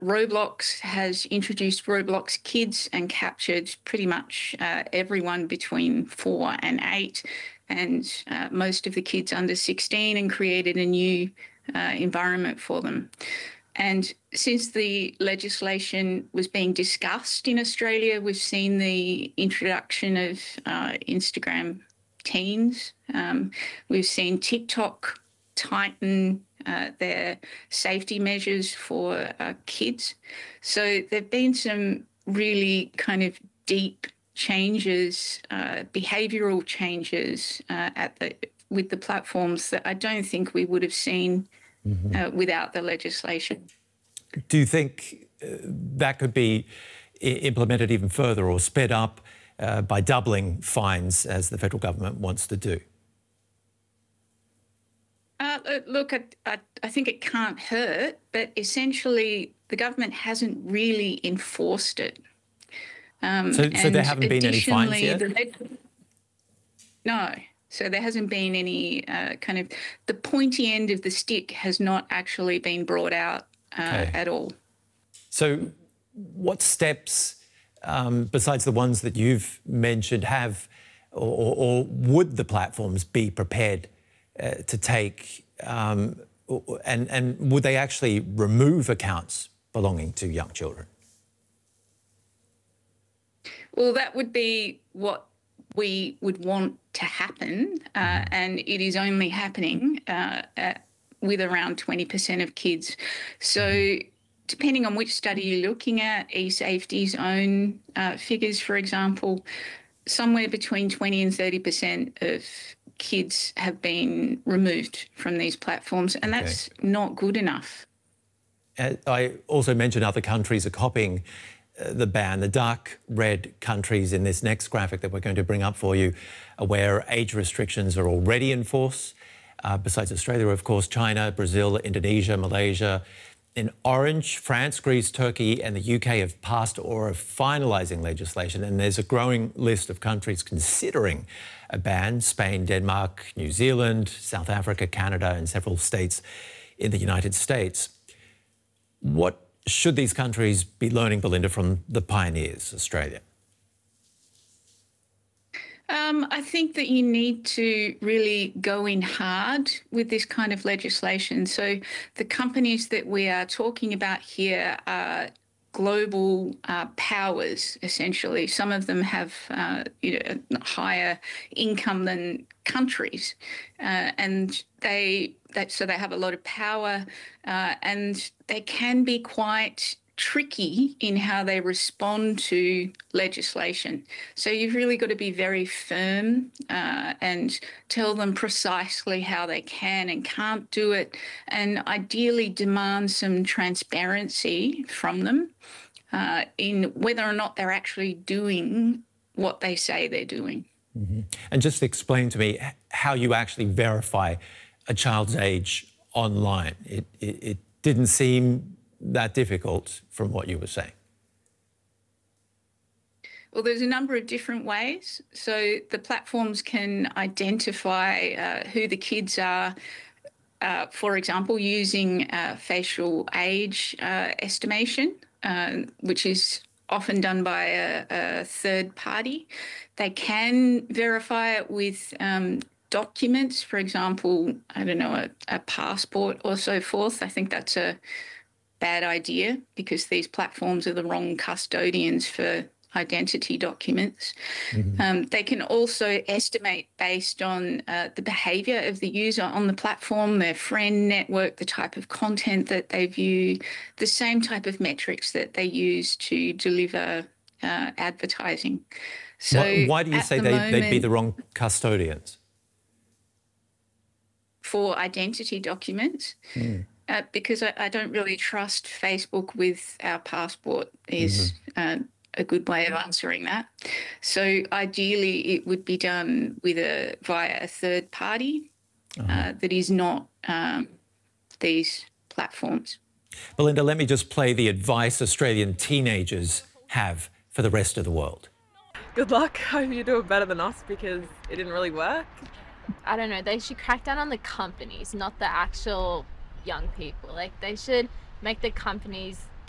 Roblox has introduced Roblox Kids and captured pretty much everyone between 4 and 8, and most of the kids under 16, and created a new environment for them. And since the legislation was being discussed in Australia, we've seen the introduction of Instagram Teens. We've seen TikTok tighten their safety measures for kids. So there have been some really kind of deep changes, behavioural changes with the platforms that I don't think we would have seen without the legislation. Do you think that could be implemented even further or sped up by doubling fines, as the federal government wants to do? Look, I think it can't hurt, but essentially the government hasn't really enforced it. So there haven't been any fines yet? No. So there hasn't been any kind of... The pointy end of the stick has not actually been brought out at all. So what steps, besides the ones that you've mentioned, have or would the platforms be prepared to take, and would they actually remove accounts belonging to young children? Well, that would be what we would want to happen, and it is only happening with around 20% of kids. So depending on which study you're looking at, eSafety's own figures, for example, somewhere between 20 and 30% of kids have been removed from these platforms, and that's not good enough. I also mentioned other countries are copying the ban. The dark red countries in this next graphic that we're going to bring up for you are where age restrictions are already in force. Besides Australia, of course, China, Brazil, Indonesia, Malaysia. In orange, France, Greece, Turkey and the UK have passed or are finalising legislation, and there's a growing list of countries considering a ban: Spain, Denmark, New Zealand, South Africa, Canada and several states in the United States. What should these countries be learning, Belinda, from the pioneers, Australia? I think that you need to really go in hard with this kind of legislation. So the companies that we are talking about here are global powers, essentially. Some of them have higher income than countries, and so they have a lot of power, and they can be quite tricky in how they respond to legislation. So you've really got to be very firm and tell them precisely how they can and can't do it, and ideally demand some transparency from them in whether or not they're actually doing what they say they're doing. And just explain to me how you actually verify a child's age online. It didn't seem that difficult from what you were saying. Well, there's a number of different ways. So the platforms can identify who the kids are, for example, using facial age estimation, which is often done by a third party. They can verify it with documents, for example, I don't know, a passport or so forth. I think that's a bad idea because these platforms are the wrong custodians for identity documents. They can also estimate based on the behaviour of the user on the platform, their friend network, the type of content that they view, the same type of metrics that they use to deliver advertising. So why do you say they'd be the wrong custodians? For identity documents? Because I don't really trust Facebook with our passport is a good way of answering that. So ideally it would be done via a third party that is not these platforms. Belinda, let me just play the advice Australian teenagers have for the rest of the world. Good luck. Hope you do it better than us because it didn't really work. I don't know, they should crack down on the companies, not the actual young people. Like, they should make the companies